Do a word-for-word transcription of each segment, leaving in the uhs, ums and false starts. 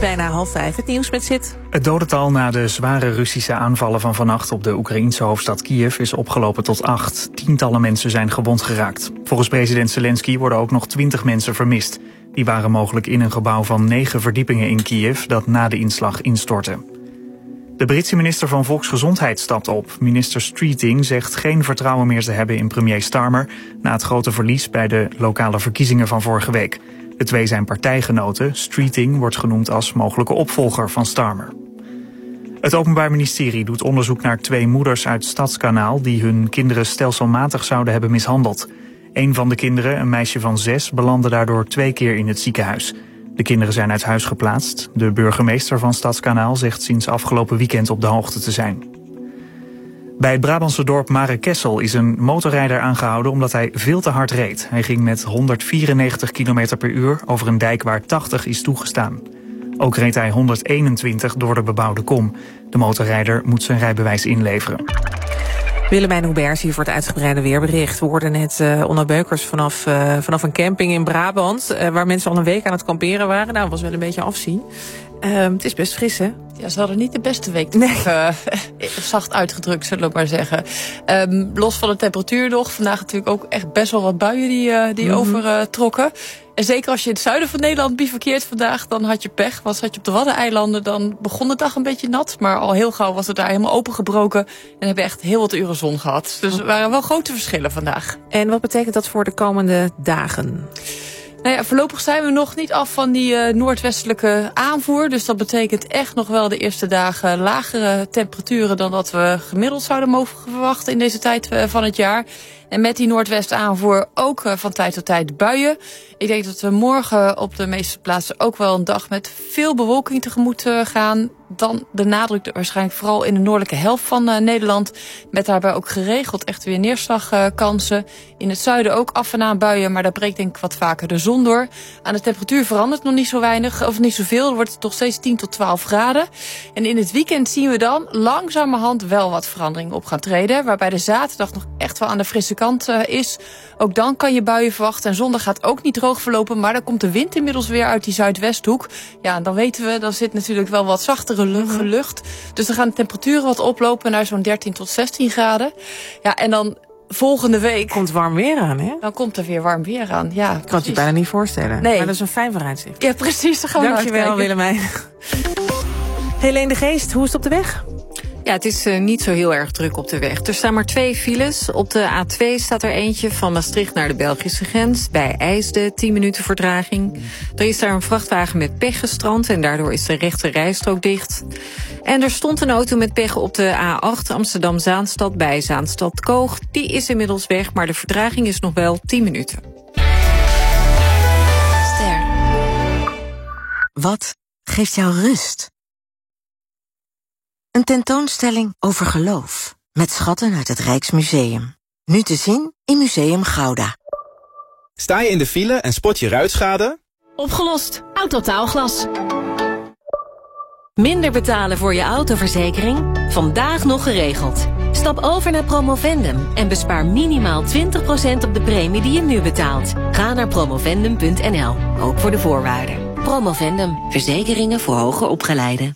Bijna half vijf, het nieuws met Zit. Het dodental na de zware Russische aanvallen van vannacht op de Oekraïense hoofdstad Kiev is opgelopen tot acht. Tientallen mensen zijn gewond geraakt. Volgens president Zelensky worden ook nog twintig mensen vermist. Die waren mogelijk in een gebouw van negen verdiepingen in Kiev dat na de inslag instortte. De Britse minister van Volksgezondheid stapt op. Minister Streeting zegt geen vertrouwen meer te hebben in premier Starmer na het grote verlies bij de lokale verkiezingen van vorige week. De twee zijn partijgenoten. Streeting wordt genoemd als mogelijke opvolger van Starmer. Het Openbaar Ministerie doet onderzoek naar twee moeders uit Stadskanaal die hun kinderen stelselmatig zouden hebben mishandeld. Een van de kinderen, een meisje van zes, belandde daardoor twee keer in het ziekenhuis. De kinderen zijn uit huis geplaatst. De burgemeester van Stadskanaal zegt sinds afgelopen weekend op de hoogte te zijn. Bij het Brabantse dorp Marekessel is een motorrijder aangehouden omdat hij veel te hard reed. Hij ging met honderdvierennegentig kilometer per uur over een dijk waar tachtig is toegestaan. Ook reed hij honderdeenentwintig door de bebouwde kom. De motorrijder moet zijn rijbewijs inleveren. Willemijn Hubert hier voor het uitgebreide weerbericht. We hoorden net uh, Onna Beukers vanaf, uh, vanaf een camping in Brabant, uh, waar mensen al een week aan het kamperen waren. Nou, was wel een beetje afzien. Uh, het is best fris, hè? Ja, ze hadden niet de beste week. Nee. Uh, zacht uitgedrukt, zullen we maar zeggen. Um, los van de temperatuur nog. Vandaag natuurlijk ook echt best wel wat buien die, uh, die mm-hmm. overtrokken. Uh, en zeker als je in het zuiden van Nederland bivakkeert vandaag, dan had je pech. Want zat je op de Waddeneilanden, dan begon de dag een beetje nat. Maar al heel gauw was het daar helemaal opengebroken. En hebben echt heel wat uren zon gehad. Dus er waren wel grote verschillen vandaag. En wat betekent dat voor de komende dagen? Nou ja, voorlopig zijn we nog niet af van die uh, noordwestelijke aanvoer. Dus dat betekent echt nog wel de eerste dagen lagere temperaturen dan dat we gemiddeld zouden mogen verwachten in deze tijd uh, van het jaar. En met die noordwestaanvoer ook uh, van tijd tot tijd buien. Ik denk dat we morgen op de meeste plaatsen ook wel een dag met veel bewolking tegemoet uh, gaan. Dan de nadruk waarschijnlijk vooral in de noordelijke helft van uh, Nederland. Met daarbij ook geregeld echt weer neerslagkansen. Uh, in het zuiden ook af en aan buien, maar daar breekt denk ik wat vaker de zon door. Aan de temperatuur verandert nog niet zo weinig, of niet zoveel. Er wordt het nog steeds tien tot twaalf graden. En in het weekend zien we dan langzamerhand wel wat verandering op gaan treden. Waarbij de zaterdag nog echt wel aan de frisse kant uh, is. Ook dan kan je buien verwachten. En zondag gaat ook niet droog verlopen, maar dan komt de wind inmiddels weer uit die zuidwesthoek. Ja, en dan weten we, dan zit natuurlijk wel wat zachtere lucht. Dus dan gaan de temperaturen wat oplopen naar zo'n dertien tot zestien graden. Ja, en dan volgende week komt warm weer aan, hè? Dan komt er weer warm weer aan, ja. Ik kan het je bijna niet voorstellen. Nee. Maar dat is een fijn vooruitzicht. Ja, precies. Daar gaan we Dankjewel, Willemijn. Helene de Geest, hoe is het op de weg? Ja, het is uh, niet zo heel erg druk op de weg. Er staan maar twee files. Op de A twee staat er eentje van Maastricht naar de Belgische grens. Bij IJsden, tien minuten vertraging. Er is daar een vrachtwagen met pech gestrand en daardoor is de rechte rijstrook dicht. En er stond een auto met pech op de A acht Amsterdam-Zaanstad bij Zaanstad-Koog. Die is inmiddels weg, maar de vertraging is nog wel tien minuten. Ster. Wat geeft jou rust? Een tentoonstelling over geloof, met schatten uit het Rijksmuseum. Nu te zien in Museum Gouda. Sta je in de file en spot je ruitschade? Opgelost. Autotaalglas. Minder betalen voor je autoverzekering? Vandaag nog geregeld. Stap over naar Promovendum en bespaar minimaal twintig procent op de premie die je nu betaalt. Ga naar promovendum punt n l, ook voor de voorwaarden. Promovendum, verzekeringen voor hoger opgeleiden.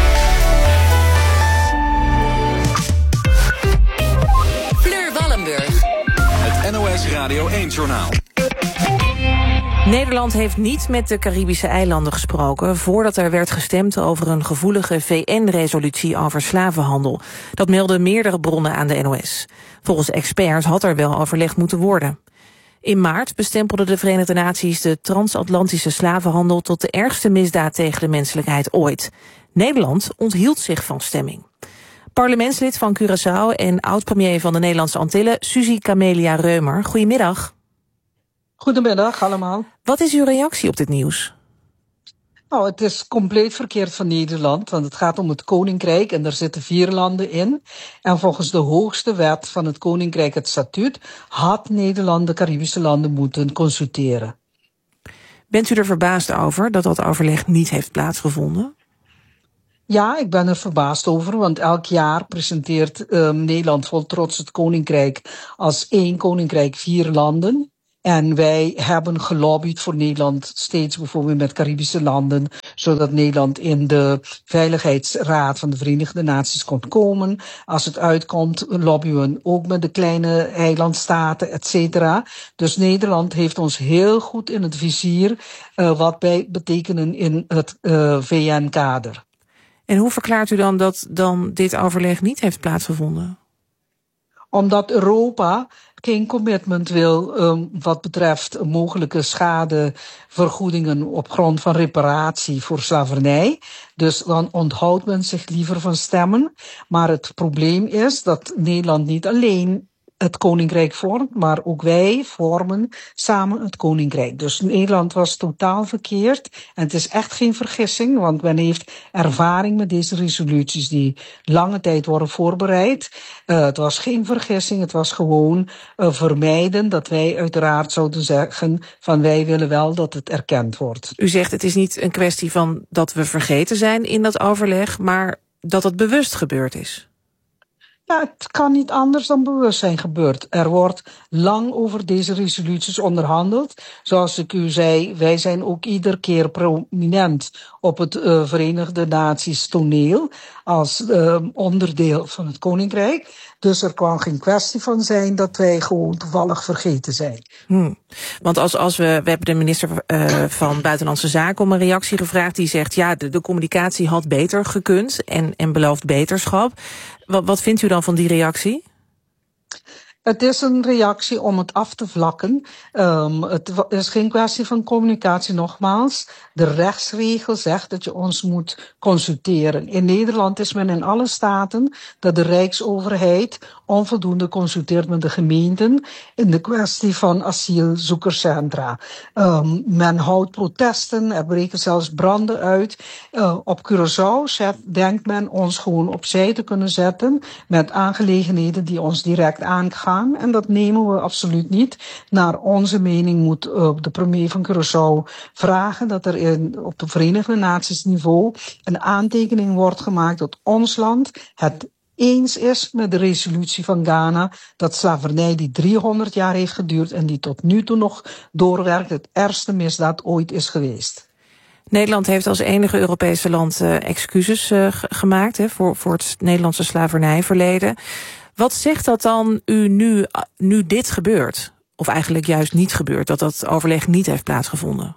Het N O S Radio één-journaal. Nederland heeft niet met de Caribische eilanden gesproken voordat er werd gestemd over een gevoelige V N-resolutie over slavenhandel. Dat melden meerdere bronnen aan de N O S. Volgens experts had er wel overlegd moeten worden. In maart bestempelden de Verenigde Naties de transatlantische slavenhandel tot de ergste misdaad tegen de menselijkheid ooit. Nederland onthield zich van stemming. Parlementslid van Curaçao en oud-premier van de Nederlandse Antillen, Suzy Camelia Reumer. Goedemiddag. Goedemiddag allemaal. Wat is uw reactie op dit nieuws? Nou, het is compleet verkeerd van Nederland, want het gaat om het Koninkrijk en er zitten vier landen in. En volgens de hoogste wet van het Koninkrijk, het statuut, had Nederland de Caribische landen moeten consulteren. Bent u er verbaasd over dat dat overleg niet heeft plaatsgevonden? Ja, ik ben er verbaasd over, want elk jaar presenteert um, Nederland vol trots het Koninkrijk als één Koninkrijk, vier landen. En wij hebben gelobbyd voor Nederland, steeds bijvoorbeeld met Caribische landen, zodat Nederland in de Veiligheidsraad van de Verenigde Naties kon komen. Als het uitkomt, lobbyen we ook met de kleine eilandstaten, et cetera. Dus Nederland heeft ons heel goed in het vizier, uh, wat wij betekenen in het uh, V N-kader. En hoe verklaart u dan dat dan dit overleg niet heeft plaatsgevonden? Omdat Europa geen commitment wil um, wat betreft mogelijke schadevergoedingen op grond van reparatie voor slavernij. Dus dan onthoudt men zich liever van stemmen. Maar het probleem is dat Nederland niet alleen het koninkrijk vormt, maar ook wij vormen samen het koninkrijk. Dus Nederland was totaal verkeerd. En het is echt geen vergissing, want men heeft ervaring met deze resoluties die lange tijd worden voorbereid. Uh, het was geen vergissing, het was gewoon uh, vermijden dat wij uiteraard zouden zeggen van wij willen wel dat het erkend wordt. U zegt het is niet een kwestie van dat we vergeten zijn in dat overleg, maar dat het bewust gebeurd is. Ja, het kan niet anders dan bewust zijn gebeurd. Er wordt lang over deze resoluties onderhandeld. Zoals ik u zei, wij zijn ook iedere keer prominent op het uh, Verenigde Naties toneel als uh, onderdeel van het Koninkrijk. Dus er kan geen kwestie van zijn dat wij gewoon toevallig vergeten zijn. Hmm. Want als, als we, we hebben de minister uh, van Buitenlandse Zaken om een reactie gevraagd. Die zegt, ja, de, de communicatie had beter gekund en, en belooft beterschap. Wat, wat vindt u dan van die reactie? Het is een reactie om het af te vlakken. Um, het is geen kwestie van communicatie, nogmaals. De rechtsregel zegt dat je ons moet consulteren. In Nederland is men in alle staten dat de Rijksoverheid onvoldoende consulteert met de gemeenten in de kwestie van asielzoekerscentra. Um, men houdt protesten, er breken zelfs branden uit. Uh, op Curaçao zet, denkt men ons gewoon opzij te kunnen zetten met aangelegenheden die ons direct aangaan. En dat nemen we absoluut niet. Naar onze mening moet uh, de premier van Curaçao vragen dat er in, op de Verenigde Naties niveau een aantekening wordt gemaakt dat ons land het eens is met de resolutie van Ghana dat slavernij die driehonderd jaar heeft geduurd en die tot nu toe nog doorwerkt het ergste misdaad ooit is geweest. Nederland heeft als enige Europese land uh, excuses uh, g- gemaakt hè, voor, voor het Nederlandse slavernijverleden. Wat zegt dat dan u nu, nu dit gebeurt? Of eigenlijk juist niet gebeurt, dat dat overleg niet heeft plaatsgevonden?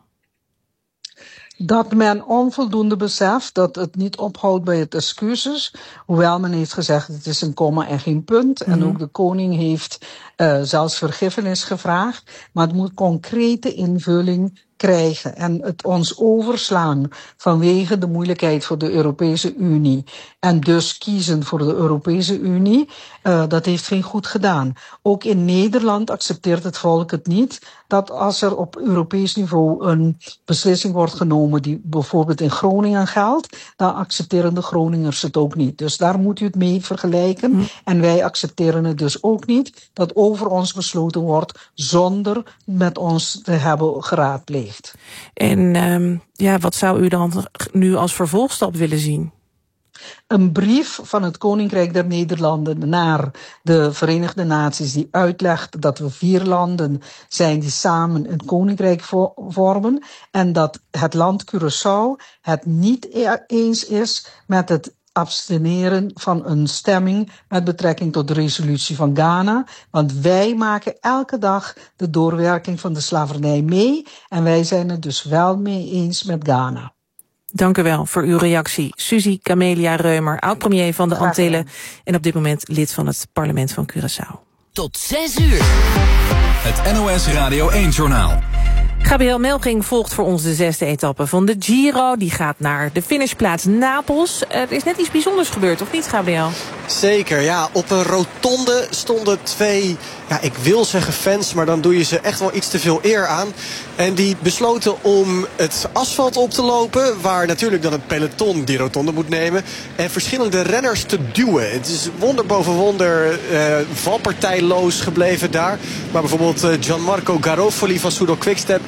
Dat men onvoldoende beseft dat het niet ophoudt bij het excuses. Hoewel men heeft gezegd het is een komma en geen punt. Mm-hmm. En ook de koning heeft uh, zelfs vergiffenis gevraagd. Maar het moet concrete invulling krijgen en het ons overslaan vanwege de moeilijkheid voor de Europese Unie en dus kiezen voor de Europese Unie, uh, dat heeft geen goed gedaan. Ook in Nederland accepteert het volk het niet dat als er op Europees niveau een beslissing wordt genomen die bijvoorbeeld in Groningen geldt, dan accepteren de Groningers het ook niet. Dus daar moet u het mee vergelijken. Mm. En wij accepteren het dus ook niet dat over ons besloten wordt zonder met ons te hebben geraadpleegd. En um, ja, wat zou u dan nu als vervolgstap willen zien? Een brief van het Koninkrijk der Nederlanden naar de Verenigde Naties die uitlegt dat we vier landen zijn die samen een koninkrijk vormen en dat het land Curaçao het niet eens is met het absteneren van een stemming met betrekking tot de resolutie van Ghana. Want wij maken elke dag de doorwerking van de slavernij mee en wij zijn het dus wel mee eens met Ghana. Dank u wel voor uw reactie. Suzy Camelia Reumer, oud-premier van de Antillen en op dit moment lid van het parlement van Curaçao. Tot zes uur. Het N O S Radio één-journaal. Gabriel Melching volgt voor ons de zesde etappe van de Giro. Die gaat naar de finishplaats Napels. Er is net iets bijzonders gebeurd, of niet, Gabriel? Zeker, ja. Op een rotonde stonden twee, ja, ik wil zeggen fans, maar dan doe je ze echt wel iets te veel eer aan. En die besloten om het asfalt op te lopen, waar natuurlijk dan het peloton die rotonde moet nemen. En verschillende renners te duwen. Het is wonder boven wonder, uh, valpartijloos gebleven daar. Maar bijvoorbeeld uh, Gianmarco Garofoli van Soudal Quickstep,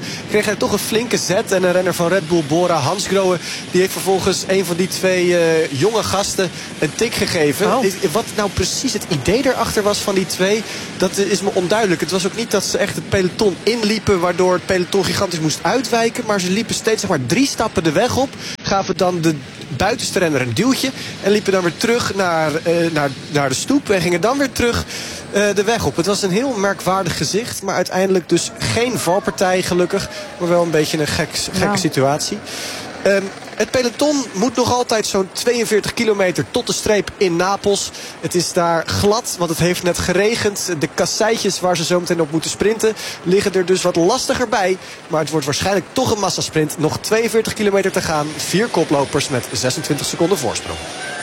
kreeg hij toch een flinke zet. En een renner van Red Bull, Bora Hansgrohe, die heeft vervolgens een van die twee uh, jonge gasten een tik gegeven. Oh. Wat nou precies het idee erachter was van die twee, dat is me onduidelijk. Het was ook niet dat ze echt het peloton inliepen, waardoor het peloton gigantisch moest uitwijken. Maar ze liepen steeds zeg maar drie stappen de weg op. Gaven dan de buitenste renner een duwtje. En liepen dan weer terug naar, uh, naar, naar de stoep. En gingen dan weer terug uh, de weg op. Het was een heel merkwaardig gezicht. Maar uiteindelijk dus geen valpartij gelukkig. Maar wel een beetje een gek, gekke nou. situatie. Um, het peloton moet nog altijd zo'n tweeënveertig kilometer tot de streep in Napels. Het is daar glad, want het heeft net geregend. De kasseitjes waar ze zo meteen op moeten sprinten liggen er dus wat lastiger bij. Maar het wordt waarschijnlijk toch een massasprint. Nog tweeënveertig kilometer te gaan. Vier koplopers met zesentwintig seconden voorsprong.